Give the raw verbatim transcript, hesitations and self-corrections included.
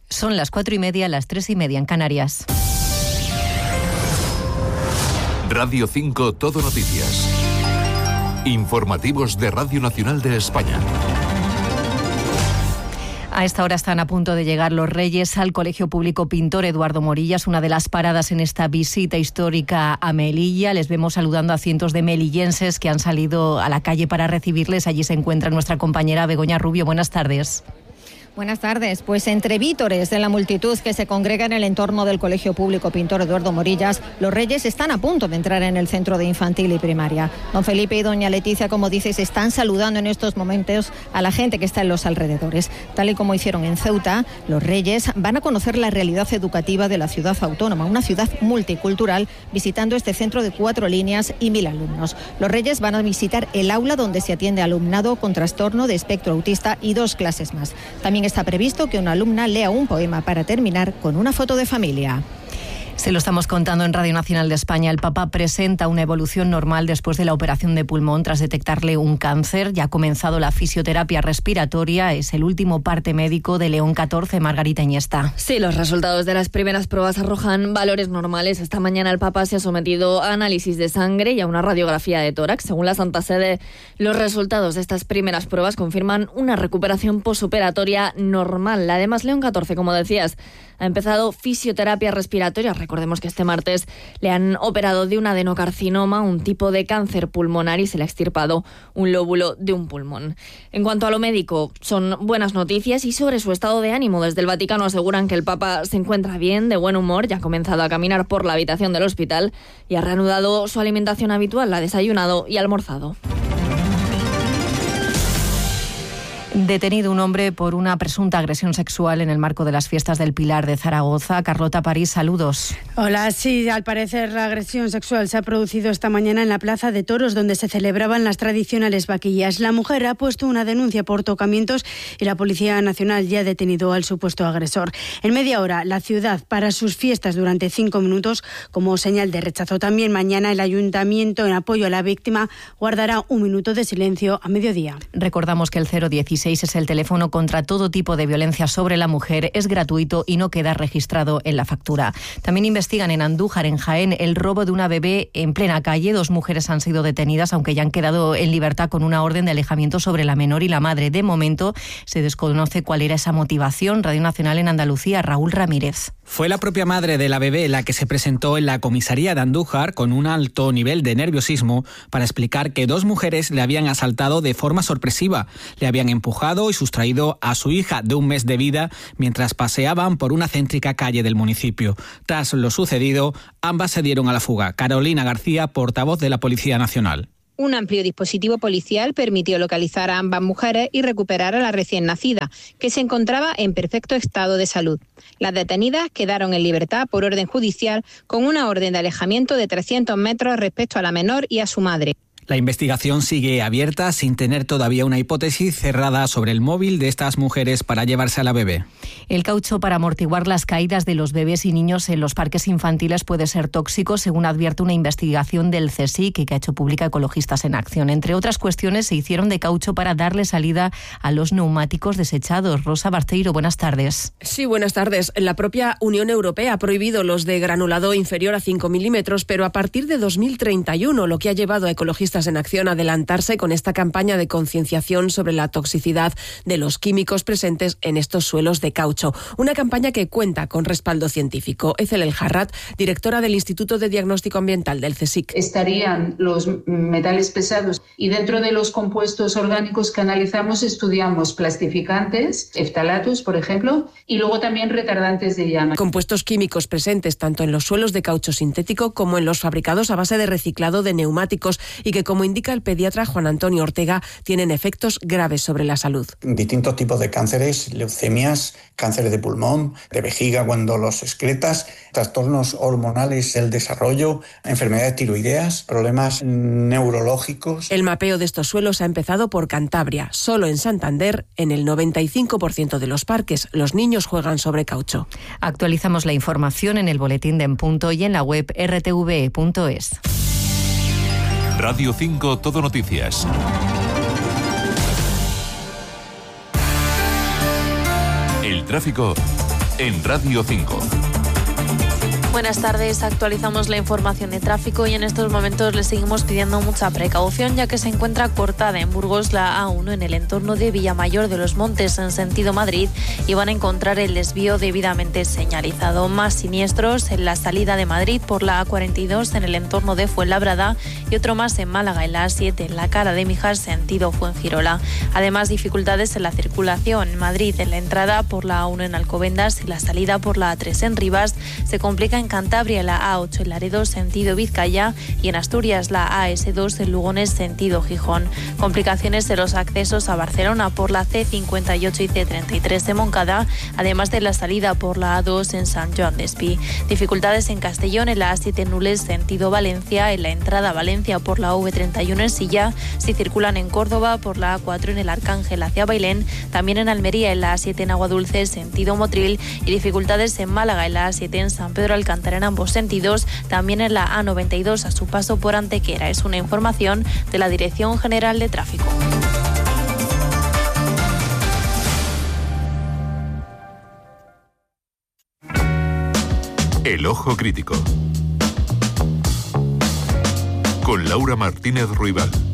Son las cuatro y media, las tres y media en Canarias. Radio cinco Todo Noticias. Informativos de Radio Nacional de España. A esta hora están a punto de llegar los Reyes al Colegio Público Pintor Eduardo Morillas, una de las paradas en esta visita histórica a Melilla. Les vemos saludando a cientos de melillenses que han salido a la calle para recibirles. Allí se encuentra nuestra compañera Begoña Rubio. Buenas tardes. Buenas tardes. Pues entre vítores de la multitud que se congrega en el entorno del Colegio Público Pintor Eduardo Morillas, los Reyes están a punto de entrar en el centro de infantil y primaria. Don Felipe y doña Leticia, como dices, están saludando en estos momentos a la gente que está en los alrededores. Tal y como hicieron en Ceuta, los Reyes van a conocer la realidad educativa de la ciudad autónoma, una ciudad multicultural, visitando este centro de cuatro líneas y mil alumnos. Los Reyes van a visitar el aula donde se atiende alumnado con trastorno de espectro autista y dos clases más. También está previsto que una alumna lea un poema para terminar con una foto de familia. Se lo estamos contando en Radio Nacional de España. El Papa presenta una evolución normal después de la operación de pulmón tras detectarle un cáncer. Ya ha comenzado la fisioterapia respiratoria. Es el último parte médico de León catorce, Margarita Iniesta. Sí, los resultados de las primeras pruebas arrojan valores normales. Esta mañana el Papa se ha sometido a análisis de sangre y a una radiografía de tórax. Según la Santa Sede, los resultados de estas primeras pruebas confirman una recuperación posoperatoria normal. Además, León catorce, como decías, ha empezado fisioterapia respiratoria. Recordemos que este martes le han operado de un adenocarcinoma, un tipo de cáncer pulmonar, y se le ha extirpado un lóbulo de un pulmón. En cuanto a lo médico, son buenas noticias, y sobre su estado de ánimo, desde el Vaticano aseguran que el Papa se encuentra bien, de buen humor, ya ha comenzado a caminar por la habitación del hospital y ha reanudado su alimentación habitual, ha desayunado y almorzado. Detenido un hombre por una presunta agresión sexual en el marco de las fiestas del Pilar de Zaragoza. Carlota París, saludos. Hola, sí, al parecer la agresión sexual se ha producido esta mañana en la Plaza de Toros, donde se celebraban las tradicionales vaquillas. La mujer ha puesto una denuncia por tocamientos y la Policía Nacional ya ha detenido al supuesto agresor. En media hora, la ciudad para sus fiestas durante cinco minutos como señal de rechazo. También mañana el Ayuntamiento, en apoyo a la víctima, guardará un minuto de silencio a mediodía. Recordamos que el cero dieciséis es el teléfono contra todo tipo de violencia sobre la mujer, es gratuito y no queda registrado en la factura. También investigan en Andújar, en Jaén, el robo de una bebé en plena calle. Dos mujeres han sido detenidas, aunque ya han quedado en libertad con una orden de alejamiento sobre la menor y la madre. De momento se desconoce cuál era esa motivación. Radio Nacional en Andalucía, Raúl Ramírez. Fue la propia madre de la bebé la que se presentó en la comisaría de Andújar con un alto nivel de nerviosismo para explicar que dos mujeres le habían asaltado de forma sorpresiva. Le habían empujado y sustraído a su hija de un mes de vida mientras paseaban por una céntrica calle del municipio. Tras lo sucedido, ambas se dieron a la fuga. Carolina García, portavoz de la Policía Nacional. Un amplio dispositivo policial permitió localizar a ambas mujeres y recuperar a la recién nacida, que se encontraba en perfecto estado de salud. Las detenidas quedaron en libertad por orden judicial con una orden de alejamiento de trescientos metros respecto a la menor y a su madre. La investigación sigue abierta sin tener todavía una hipótesis cerrada sobre el móvil de estas mujeres para llevarse a la bebé. El caucho para amortiguar las caídas de los bebés y niños en los parques infantiles puede ser tóxico, según advierte una investigación del CSIC que ha hecho pública Ecologistas en Acción. Entre otras cuestiones, se hicieron de caucho para darle salida a los neumáticos desechados. Rosa Barceiro, buenas tardes. Sí, buenas tardes. La propia Unión Europea ha prohibido los de granulado inferior a cinco milímetros, pero a partir de dos mil treinta y uno, lo que ha llevado a Ecologistas en Acción a adelantarse con esta campaña de concienciación sobre la toxicidad de los químicos presentes en estos suelos de caucho. Una campaña que cuenta con respaldo científico. Ethel El Harrat, directora del Instituto de Diagnóstico Ambiental del CSIC. Estarían los metales pesados y dentro de los compuestos orgánicos que analizamos estudiamos plastificantes, eftalatos, por ejemplo, y luego también retardantes de llama. Compuestos químicos presentes tanto en los suelos de caucho sintético como en los fabricados a base de reciclado de neumáticos y que, como indica el pediatra Juan Antonio Ortega, tienen efectos graves sobre la salud. Distintos tipos de cánceres, leucemias, cánceres de pulmón, de vejiga cuando los excretas, trastornos hormonales del desarrollo, enfermedades tiroideas, problemas neurológicos. El mapeo de estos suelos ha empezado por Cantabria. Solo en Santander, en el noventa y cinco por ciento de los parques, los niños juegan sobre caucho. Actualizamos la información en el boletín de En Punto y en la web erre te ve e punto es. Radio cinco Todo Noticias. El tráfico en Radio cinco. Buenas tardes, actualizamos la información de tráfico y en estos momentos le seguimos pidiendo mucha precaución ya que se encuentra cortada en Burgos la A uno en el entorno de Villamayor de los Montes en sentido Madrid y van a encontrar el desvío debidamente señalizado. Más siniestros en la salida de Madrid por la A cuarenta y dos en el entorno de Fuenlabrada y otro más en Málaga en la A siete en la Cara de Mijar sentido Fuengirola. Además, dificultades en la circulación en Madrid en la entrada por la A uno en Alcobendas y la salida por la A tres en Rivas. Se complica en Cantabria la A ocho en Laredo sentido Vizcaya y en Asturias la A ese dos en Lugones sentido Gijón. Complicaciones en los accesos a Barcelona por la C cincuenta y ocho y C treinta y tres de Moncada, además de la salida por la A dos en San Joan d'Espí. Dificultades en Castellón en la A siete en Nules sentido Valencia, en la entrada a Valencia por la V treinta y uno en Silla, si circulan en Córdoba por la A cuatro en el Arcángel hacia Bailén, también en Almería en la A siete en Aguadulce sentido Motril y dificultades en Málaga en la A siete en San Pedro Alcántara en ambos sentidos, también en la A noventa y dos a su paso por Antequera. Es una información de la Dirección General de Tráfico. El Ojo Crítico con Laura Martínez Ruibal.